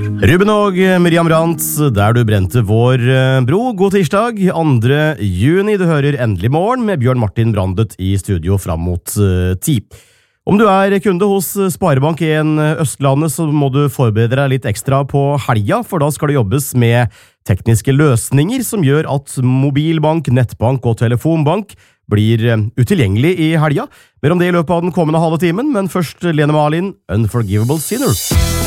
Ruben og Miriam Brandt, der du brente vår bro. God tirsdag, 2. juni. Du hører Endelig morgen med Bjørn Martin Brandet i studio fram mot 10. Om du er kunde hos Sparebank1 Østlandet, så må du forberede deg litt ekstra på helga, for da skal det jobbes med tekniske løsninger som gjør at mobilbank, nettbank og telefonbank blir utilgjengelig i helga. Mer om det i løpet av den kommende halve timen, men først Lene Marlin, Unforgivable Sinner.